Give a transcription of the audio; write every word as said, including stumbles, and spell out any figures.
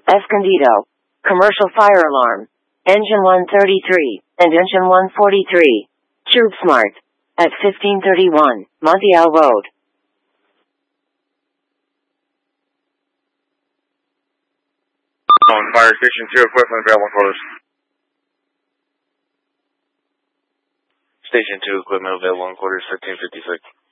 Escondido. Commercial fire alarm. Engine one thirty-three and Engine one forty-three. Troop Smart. At fifteen thirty-one, Montiel Road. On fire station two, equipment available in quarters. Station two, equipment available in quarters, fifteen fifty-six.